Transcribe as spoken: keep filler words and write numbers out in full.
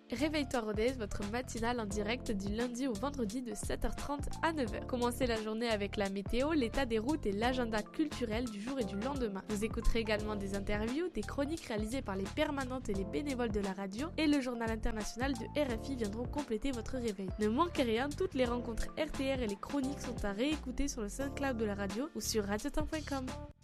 Réveille-toi Rodez, votre matinale en direct du lundi au vendredi de sept heures trente à neuf heures. Commencez la journée avec la météo, l'état des routes et l'agenda culturel du jour et du lendemain. Vous écouterez également des interviews, des chroniques réalisées par les permanentes et les bénévoles de la radio et le journal international de R F I viendront compléter votre réveil. Ne manquez rien, toutes les rencontres R T R et les chroniques sont à réécouter sur le SoundCloud de la radio ou sur radiotemps point com.